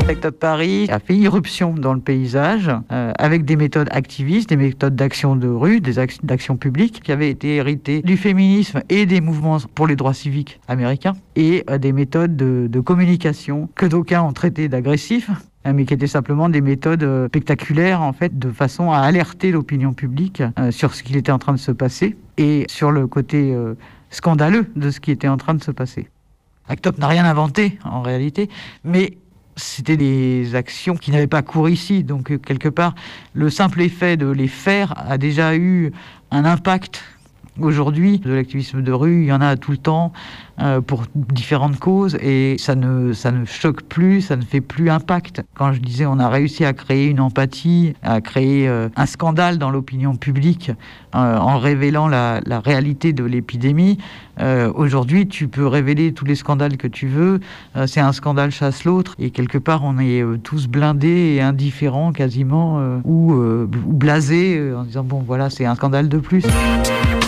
Act Up Paris a fait irruption dans le paysage avec des méthodes activistes, des méthodes d'action de rue, d'action publique qui avaient été héritées du féminisme et des mouvements pour les droits civiques américains et des méthodes de communication que d'aucuns ont traité d'agressifs, mais qui étaient simplement des méthodes spectaculaires, en fait, de façon à alerter l'opinion publique sur ce qui était en train de se passer et sur le côté scandaleux de ce qui était en train de se passer. Act Up n'a rien inventé, en réalité, mais c'était des actions qui n'avaient pas cours ici. Donc, quelque part, le simple effet de les faire a déjà eu un impact. Aujourd'hui, de l'activisme de rue, il y en a tout le temps pour différentes causes et ça ne choque plus, ça ne fait plus impact. Quand je disais on a réussi à créer une empathie, à créer un scandale dans l'opinion publique en révélant la réalité de l'épidémie, aujourd'hui tu peux révéler tous les scandales que tu veux, c'est un scandale chasse l'autre et quelque part on est tous blindés et indifférents quasiment ou blasés en disant bon voilà c'est un scandale de plus.